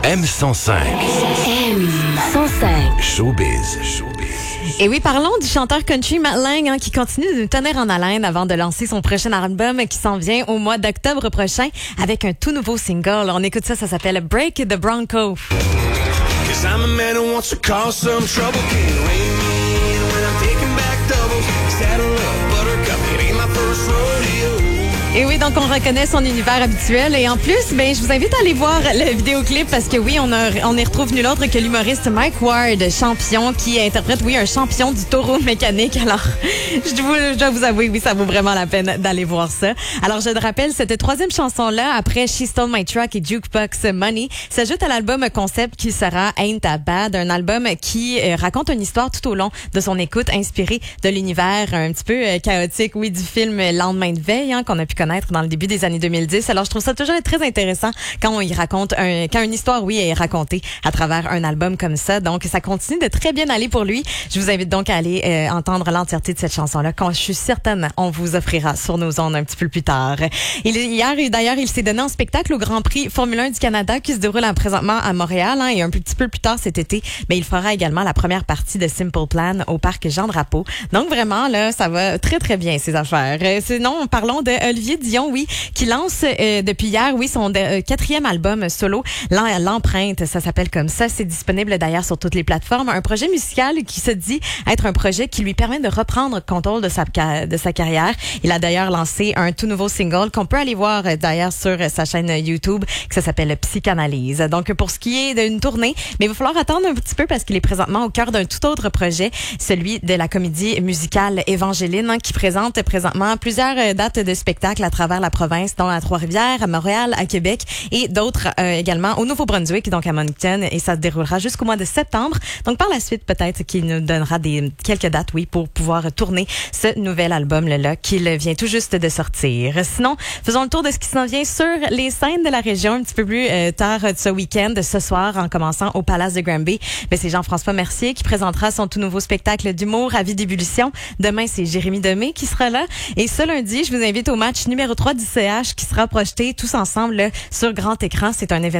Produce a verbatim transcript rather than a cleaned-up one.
M cent cinq. M cent cinq. Showbiz. Showbiz. Et oui, parlons du chanteur country Matt Lang hein, qui continue de nous tenir en haleine avant de lancer son prochain album qui s'en vient au mois d'octobre prochain avec un tout nouveau single. On écoute ça, ça s'appelle Break the Bronco. Cause I'm a man who wants to cause some trouble. Can't rein me in when I'm taking back doubles. Saddle up, buttercup, it ain't my first rodeo. Et oui, donc on reconnaît son univers habituel. Et en plus, ben, je vous invite à aller voir le vidéoclip parce que oui, on, a, on y retrouve nul autre que l'humoriste Mike Ward, champion, qui interprète, oui, un champion du taureau mécanique. Alors, je, vous, je dois vous avouer, oui, ça vaut vraiment la peine d'aller voir ça. Alors, je te rappelle, cette troisième chanson-là, après She Stole My Truck et Jukebox Money, s'ajoute à l'album concept qui sera Ain't That Bad, un album qui euh, raconte une histoire tout au long de son écoute, inspiré de l'univers un petit peu euh, chaotique, oui, du film Lendemain de veille, hein, qu'on a pu connaître dans le début des années deux mille dix. Alors, je trouve ça toujours très intéressant quand on y raconte un, quand une histoire, oui, est racontée à travers un album comme ça. Donc, ça continue de très bien aller pour lui. Je vous invite donc à aller euh, entendre l'entièreté de cette chanson-là quand je suis certaine on vous offrira sur nos ondes un petit peu plus tard. Il, hier, d'ailleurs, il s'est donné en spectacle au Grand Prix Formule un du Canada qui se déroule présentement à Montréal hein, et un petit peu plus tard cet été, mais il fera également la première partie de Simple Plan au parc Jean-Drapeau. Donc, vraiment, là, ça va très, très bien, ces affaires. Euh, sinon, parlons de Olivier Dion, oui, qui lance euh, depuis hier, oui, son euh, quatrième album solo, L'Empreinte, ça s'appelle comme ça. C'est disponible d'ailleurs sur toutes les plateformes. Un projet musical qui se dit être un projet qui lui permet de reprendre contrôle de sa, de sa carrière. Il a d'ailleurs lancé un tout nouveau single qu'on peut aller voir euh, d'ailleurs sur sa chaîne YouTube, qui s'appelle Psychanalyse. Donc, pour ce qui est d'une tournée, mais il va falloir attendre un petit peu parce qu'il est présentement au cœur d'un tout autre projet, celui de la comédie musicale Évangéline, hein, qui présente présentement plusieurs euh, dates de spectacles à travers la province, dont à Trois-Rivières, à Montréal, à Québec et d'autres euh, également au Nouveau-Brunswick, donc à Moncton, et ça se déroulera jusqu'au mois de septembre. Donc par la suite, peut-être qu'il nous donnera des quelques dates, oui, pour pouvoir tourner ce nouvel album-là qu'il vient tout juste de sortir. Sinon, faisons le tour de ce qui s'en vient sur les scènes de la région un petit peu plus euh, tard ce week-end, ce soir, en commençant au Palace de Granby. Mais c'est Jean-François Mercier qui présentera son tout nouveau spectacle d'humour à vie d'ébullition. Demain, c'est Jérémy Demé qui sera là. Et ce lundi, je vous invite au match numéro trois du C H qui sera projeté tous ensemble là, sur grand écran. C'est un événement